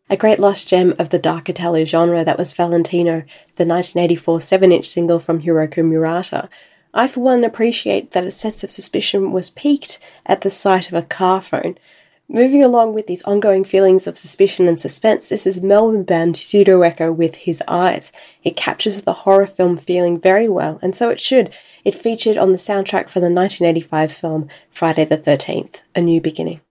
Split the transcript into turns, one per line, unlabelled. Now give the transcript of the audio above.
A great lost gem of the dark Italo genre that was Valentino, the 1984 7-inch single from Hiroki Murata. I, for one, appreciate that a sense of suspicion was piqued at the sight of a car phone. Moving along with these ongoing feelings of suspicion and suspense, this is Melbourne band Pseudo Echo with His Eyes. It captures the horror film feeling very well, and so it should. It featured on the soundtrack for the 1985 film Friday the 13th, A New Beginning.